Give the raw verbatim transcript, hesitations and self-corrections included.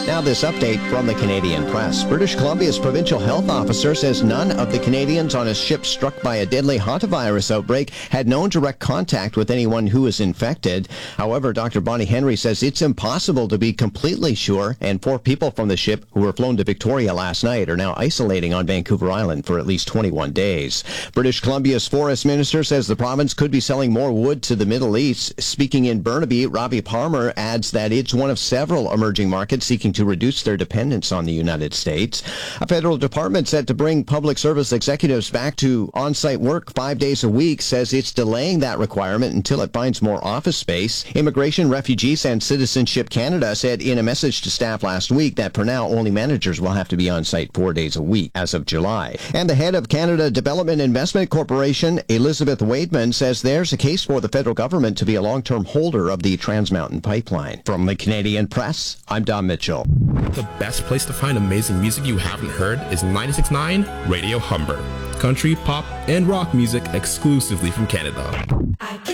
Now this update from the Canadian Press. British Columbia's provincial health officer says none of the Canadians on a ship struck by a deadly hantavirus outbreak had no direct contact with anyone who was infected. However, Doctor Bonnie Henry says it's impossible to be completely sure, and four people from the ship who were flown to Victoria last night are now isolating on Vancouver Island for at least twenty-one days. British Columbia's forest minister says the province could be selling more wood to the Middle East. Speaking in Burnaby, Robbie Palmer adds that it's one of several emerging markets seeking to reduce their dependence on the United States. A federal department set to bring public service executives back to on-site work five days a week says it's delaying that requirement until it finds more office space. Immigration, Refugees, and Citizenship Canada said in a message to staff last week that for now only managers will have to be on-site four days a week as of July. And the head of Canada Development Investment Corporation, Elizabeth Wademan, says there's a case for the federal government to be a long-term holder of the Trans Mountain Pipeline. From the Canadian Press, I'm Don Mitchell. The best place to find amazing music you haven't heard is ninety-six point nine Radio Humber. Country, pop, and rock music exclusively from Canada.